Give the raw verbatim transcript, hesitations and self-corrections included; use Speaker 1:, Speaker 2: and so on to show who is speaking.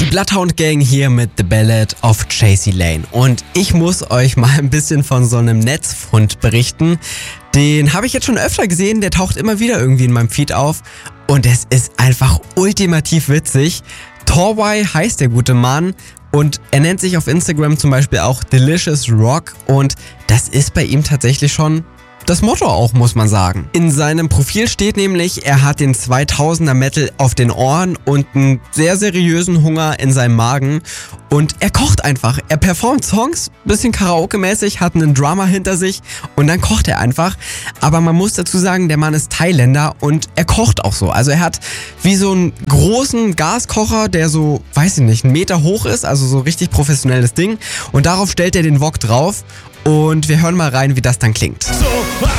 Speaker 1: Bloodhound Gang hier mit The Ballad of Chasey Lane. Und ich muss euch mal ein bisschen von so einem Netzfund berichten. Den habe ich jetzt schon öfter gesehen, der taucht immer wieder irgendwie in meinem Feed auf. Und es ist einfach ultimativ witzig. Torway heißt der gute Mann und er nennt sich auf Instagram zum Beispiel auch Delicious Rock. Und das ist bei ihm tatsächlich schon das Motto auch, muss man sagen. In seinem Profil steht nämlich, er hat den zweitausender Metal auf den Ohren und einen sehr seriösen Hunger in seinem Magen. Und er kocht einfach. Er performt Songs, bisschen Karaoke-mäßig, hat einen Drummer hinter sich und dann kocht er einfach. Aber man muss dazu sagen, der Mann ist Thailänder und er kocht auch so. Also er hat wie so einen großen Gaskocher, der so, weiß ich nicht, einen Meter hoch ist, also so richtig professionelles Ding. Und darauf stellt er den Wok drauf. Und wir hören mal rein, wie das dann klingt.
Speaker 2: So,